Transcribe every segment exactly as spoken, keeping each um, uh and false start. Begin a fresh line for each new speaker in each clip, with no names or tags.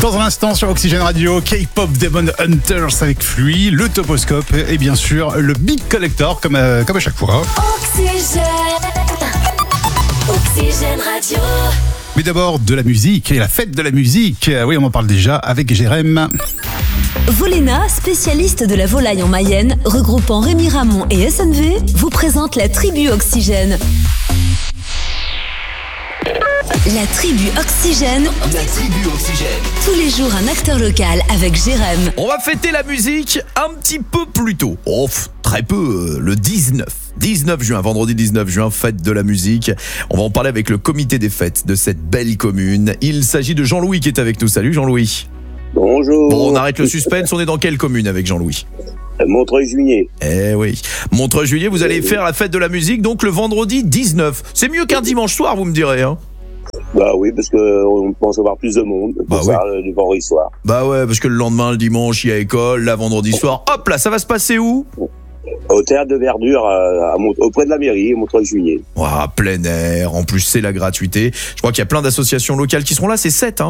Dans un instant sur Oxygène Radio, K-pop Demon Hunters avec Flui, le Toposcope et bien sûr le Beat Collector comme à, comme à chaque fois.
Oxygène, Oxygène Radio.
Mais d'abord de la musique et la fête de la musique. Oui, on en parle déjà avec Jérém.
Volena, spécialiste de la volaille en Mayenne, regroupant Rémi Ramon et S N V, vous présente la tribu Oxygène. La tribu Oxygène.
La tribu Oxygène.
Tous les jours un acteur local avec Jérém.
On va fêter la musique un petit peu plus tôt. Oh, très peu, le dix-neuf. dix-neuf juin, vendredi dix-neuf juin, fête de la musique. On va en parler avec le comité des fêtes de cette belle commune. Il s'agit de Jean-Louis qui est avec nous. Salut Jean-Louis.
Bonjour.
Bon, on arrête le suspense, on est dans quelle commune avec Jean-Louis ?
Montreuil-Juigné.
Eh oui, Montreuil-Juigné, vous allez faire la fête de la musique donc le vendredi dix-neuf. C'est mieux qu'un dimanche soir, vous me direz, hein ?
Bah oui, parce qu'on pense avoir plus de monde pour
bah
ça
oui.
le vendredi soir.
Bah ouais, parce que le lendemain, le dimanche, il y a école, la vendredi soir, hop là, ça va se passer où ?
Au théâtre de Verdure, à, à Mont- auprès de la mairie, Montreuil-Juigné.
Ouah, plein air, en plus c'est la gratuité. Je crois qu'il y a plein d'associations locales qui seront là, c'est sept, hein ?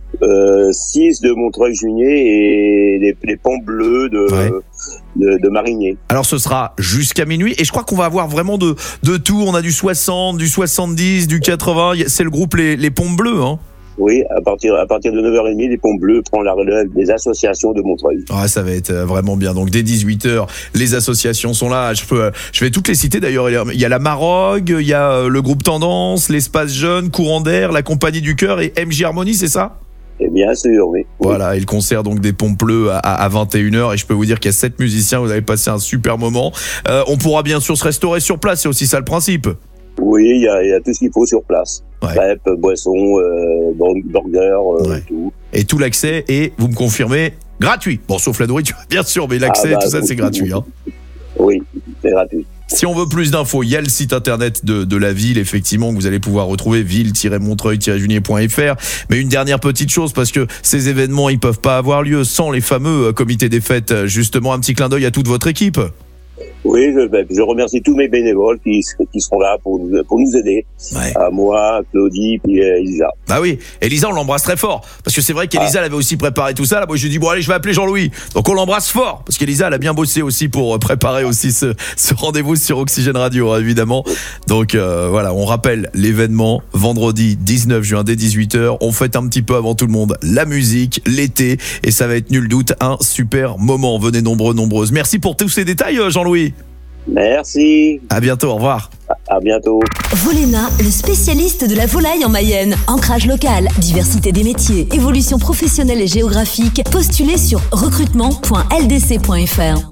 Euh, six de Montreuil-Juigné et les, les ponts bleus de,
Ouais.
de, de Marigné.
Alors ce sera jusqu'à minuit et je crois qu'on va avoir vraiment de, de tout. On a du soixante, du soixante-dix, du quatre-vingts. C'est le groupe Les, les Pompes Bleues, hein.
Oui, à partir, à partir de neuf heures trente, les ponts bleus prennent la relève des associations de Montreuil.
Ah, ça va être vraiment bien. Donc dès dix-huit heures, les associations sont là. Je peux, je vais toutes les citer d'ailleurs. Il y a la Marogue, il y a le groupe Tendance, l'Espace Jeune, Courant d'Air, la Compagnie du Cœur et M J Harmonie, c'est ça ?
Et bien sûr, oui.
Voilà, et le concert donc des Pompes Bleues à, à vingt et une heures et je peux vous dire qu'il y a sept musiciens, vous allez passer un super moment. Euh, on pourra bien sûr se restaurer sur place, c'est aussi ça le principe.
Oui, il y a, il y a tout ce qu'il faut sur place.
Ouais.
Crêpes, boissons, euh, burgers, euh,
Ouais.
tout.
Et tout l'accès est, vous me confirmez, gratuit. Bon, sauf la nourriture, bien sûr, mais l'accès,
Ah bah,
tout ça, c'est gratuit. Hein.
Oui, c'est gratuit.
Si on veut plus d'infos, il y a le site internet de, de la ville, effectivement, que vous allez pouvoir retrouver, ville tiret montreuil tiret juigné point f r. Mais une dernière petite chose, parce que ces événements, ils peuvent pas avoir lieu sans les fameux euh, comités des fêtes. Justement, un petit clin d'œil à toute votre équipe.
Oui, je, ben, je remercie tous mes bénévoles qui, qui seront là pour nous, pour nous aider.
Ouais.
À moi, Claudie, puis euh, Elisa.
Bah oui, Elisa, on l'embrasse très fort. Parce que c'est vrai qu'Elisa, elle avait aussi préparé tout ça. Là, moi, je lui ai dit, bon, allez, je vais appeler Jean-Louis. Donc, on l'embrasse fort. Parce qu'Elisa, elle a bien bossé aussi pour préparer aussi ce, ce rendez-vous sur Oxygène Radio, hein, évidemment. Donc, euh, voilà, on rappelle l'événement vendredi dix-neuf juin dès dix-huit heures. On fête un petit peu avant tout le monde la musique, l'été. Et ça va être nul doute un super moment. Venez nombreux, nombreuses. Merci pour tous ces détails, Jean-Louis.
Merci.
À bientôt, au revoir.
À, à bientôt.
Volena, le spécialiste de la volaille en Mayenne. Ancrage local, diversité des métiers, évolution professionnelle et géographique. Postulez sur recrutement point l d c point f r.